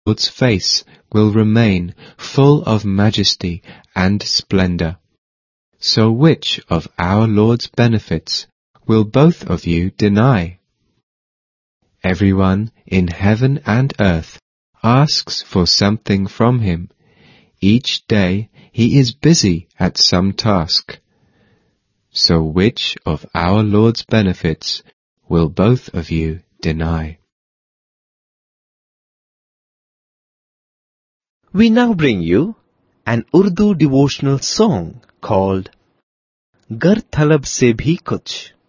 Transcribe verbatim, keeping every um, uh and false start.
Lord's face will remain full of majesty and splendor. So which of our Lord's benefits will both of you deny? Everyone in heaven and earth asks for something from him. Each day he is busy at some task. So which of our Lord's benefits will both of you deny? We now bring you an Urdu devotional song called Gar Talab Se Bhi Kuch.